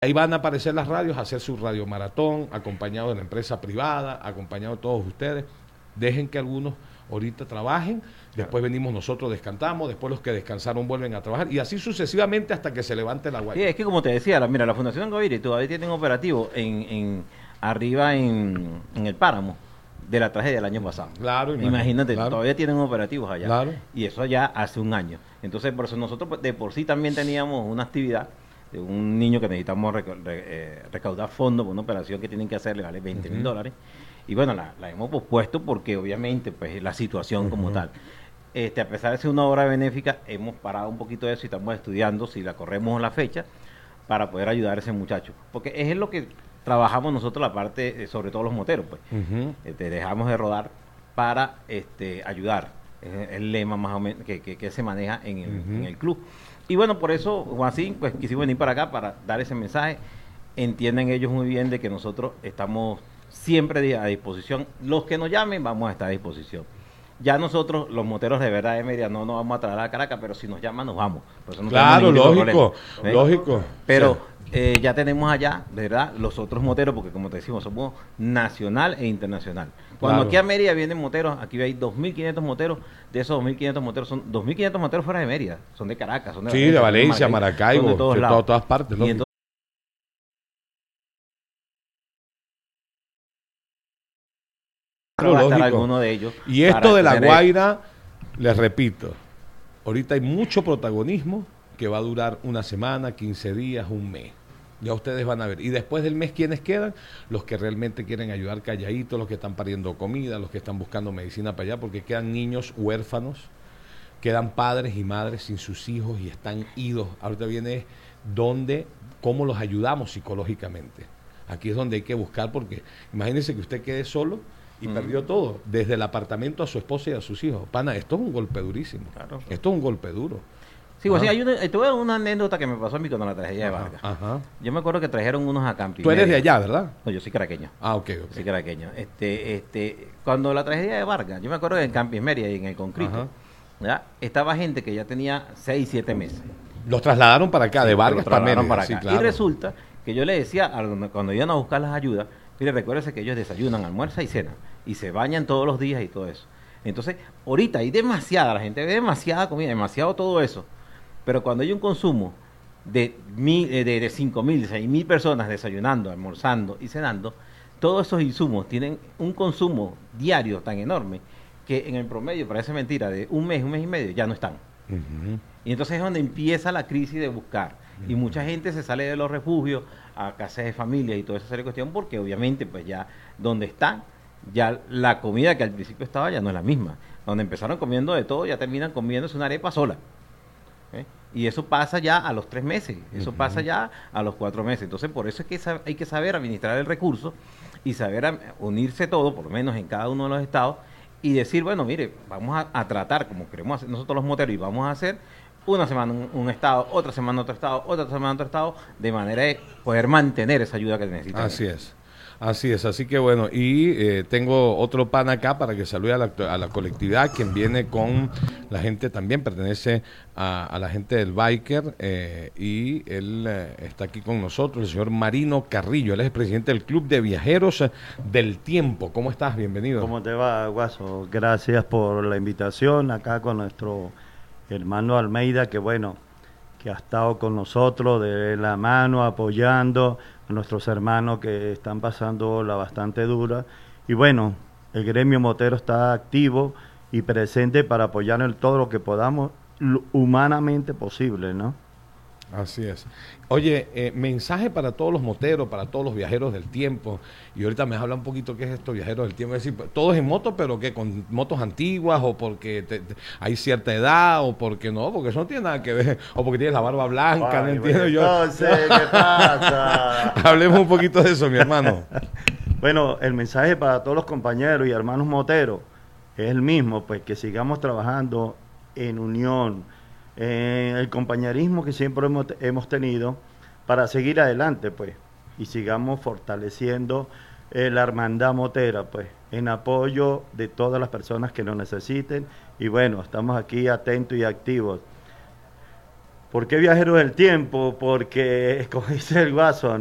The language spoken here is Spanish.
Ahí van a aparecer las radios, a hacer su radiomaratón, acompañado de la empresa privada, acompañado de todos ustedes. Dejen que algunos ahorita trabajen, después venimos nosotros, descansamos, después los que descansaron vuelven a trabajar, y así sucesivamente hasta que se levante la Sí, guaya. es que como te decía, mira, la Fundación Gaviria todavía tienen operativo arriba en el páramo de la tragedia del año pasado. Claro, Imagínate, claro, todavía tienen operativos allá. claro. Y eso ya hace un año. Entonces, por eso nosotros pues, de por sí también teníamos una actividad de un niño que necesitamos recaudar fondos por una operación que tienen que hacerle, vale $20,000. Y bueno, la hemos pospuesto porque obviamente pues la situación como tal. A pesar de ser una obra benéfica, hemos parado un poquito de eso y estamos estudiando si la corremos en la fecha para poder ayudar a ese muchacho. Porque es en lo que trabajamos nosotros la parte, sobre todo los moteros, pues. Dejamos de rodar para ayudar. Es el lema más o menos que se maneja en el club. Y bueno, por eso, Juancín, pues quisimos venir para acá para dar ese mensaje. Entienden ellos muy bien de que nosotros estamos siempre a disposición. Los que nos llamen, vamos a estar a disposición. Ya nosotros, los moteros de verdad de media, no nos vamos a trasladar a Caracas, pero si nos llaman, nos vamos. Por eso no Claro, tenemos ningún lógico, problema, lógico. Pero Sí. ya tenemos allá, de verdad, los otros moteros, porque como te decimos, somos nacional e internacional. Cuando Claro. aquí a Mérida vienen moteros, aquí hay 2.500 moteros, de esos 2.500 moteros, son 2.500 moteros fuera de Mérida, son de Caracas, son de Sí, de Valencia, son Maracaibo, de todos de lados. todas partes. Y Lógico. entonces va a estar Lógico. alguno de ellos. Y esto para de La tener Guaira, les repito, ahorita hay mucho protagonismo que va a durar una semana, 15 días, un mes. Ya ustedes van a ver. Y después del mes, ¿quiénes quedan? Los que realmente quieren ayudar calladitos, los que están pariendo comida, los que están buscando medicina para allá, porque quedan niños huérfanos, quedan padres y madres sin sus hijos y están idos. Ahorita viene donde, cómo los ayudamos psicológicamente. Aquí es donde hay que buscar, porque imagínense que usted quede solo y perdió todo, desde el apartamento a su esposa y a sus hijos. Pana, esto es un golpe durísimo. Claro. Esto es un golpe duro. Sí, pues sí, te voy a dar una anécdota que me pasó a mí con la tragedia de Vargas. Ajá. Yo me acuerdo que trajeron unos a Campi Tú eres de Media. allá, ¿verdad? No, yo soy caraqueño. Ah, ok, ok. Soy caraqueño. Cuando la tragedia de Vargas, yo me acuerdo que en Campis Media y en el Concreto, Ajá. ¿ya? Estaba gente que ya tenía 6, 7 meses. Los trasladaron para acá, de Vargas Lo trasladaron para para Mérida. acá. Sí, claro. Y resulta que yo le decía, cuando iban a buscar las ayudas, mire, recuérdese que ellos desayunan, almuerzan y cenan, y se bañan todos los días y todo eso. Entonces, ahorita hay demasiada, la gente ve demasiada comida, demasiado todo eso, pero cuando hay un consumo de 5.000, 6.000 personas desayunando, almorzando y cenando, todos esos insumos tienen un consumo diario tan enorme que en el promedio, parece mentira, de un mes y medio, ya no están. Ujú. Y entonces es donde empieza la crisis de buscar. Y mucha gente se sale de los refugios a casas de familia y toda esa serie de cuestión porque obviamente pues ya donde están, ya la comida que al principio estaba ya no es la misma. Donde empezaron comiendo de todo, ya terminan comiéndose una arepa sola. ¿Eh? Y eso pasa ya a los 3 meses, eso pasa ya a los 4 meses. Entonces por eso es que hay que saber administrar el recurso y saber unirse todo, por lo menos en cada uno de los estados, y decir, bueno, mire, vamos a tratar como queremos hacer nosotros los moteros y vamos a hacer una semana un estado, otra semana otro estado, otra semana otro estado, de manera de poder mantener esa ayuda que necesitan. Así es. Así es, así que bueno, y tengo otro pan acá para que salude a la colectividad, quien viene con la gente, también pertenece a la gente del Biker, y él está aquí con nosotros, el señor Marino Carrillo, él es el presidente del Club de Viajeros del Tiempo. ¿Cómo estás? Bienvenido. ¿Cómo te va, Guaso? Gracias por la invitación acá con nuestro hermano Almeida, que bueno, que ha estado con nosotros de la mano, apoyando a nuestros hermanos que están pasando la bastante dura. Y bueno, el gremio motero está activo y presente para apoyar en todo lo que podamos, humanamente posible, ¿no? Así es. Oye, mensaje para todos los moteros, para todos los viajeros del tiempo. Y ahorita me habla un poquito qué es esto, viajeros del tiempo. Es decir, todos en moto, pero que con motos antiguas, o porque hay cierta edad, o porque no, porque eso no tiene nada que ver, o porque tienes la barba blanca, no Ay, entiendo bueno, yo. entonces, ¿qué pasa? Hablemos un poquito de eso, mi hermano. Bueno, el mensaje para todos los compañeros y hermanos moteros es el mismo, pues que sigamos trabajando en unión, el compañerismo que siempre hemos tenido para seguir adelante, pues, y sigamos fortaleciendo la hermandad motera, pues, en apoyo de todas las personas que nos necesiten. Y bueno, estamos aquí atentos y activos. ¿Por qué Viajeros del Tiempo? Porque, como dice el Guaso,